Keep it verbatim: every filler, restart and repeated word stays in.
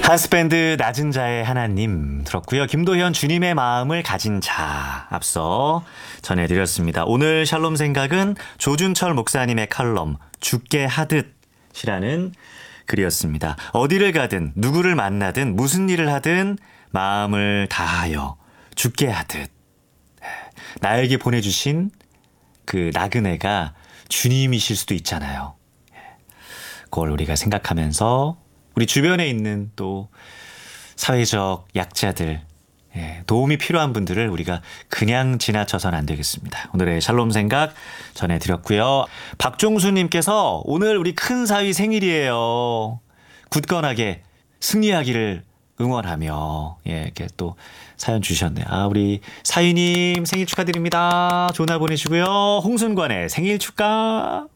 한스밴드 낮은 자의 하나님 들었고요. 김도현 주님의 마음을 가진 자 앞서 전해드렸습니다. 오늘 샬롬 생각은 조준철 목사님의 칼럼 죽게 하듯이라는 글이었습니다. 어디를 가든 누구를 만나든 무슨 일을 하든 마음을 다하여 죽게 하듯 나에게 보내주신 그 나그네가 주님이실 수도 있잖아요. 그걸 우리가 생각하면서 우리 주변에 있는 또 사회적 약자들, 도움이 필요한 분들을 우리가 그냥 지나쳐서는 안 되겠습니다. 오늘의 샬롬 생각 전해드렸고요. 박종수님께서 오늘 우리 큰 사위 생일이에요. 굳건하게 승리하기를 응원하며 예, 이렇게 또 사연 주셨네요. 아, 우리 사위님 생일 축하드립니다. 좋은 날 보내시고요. 홍순관의 생일 축하.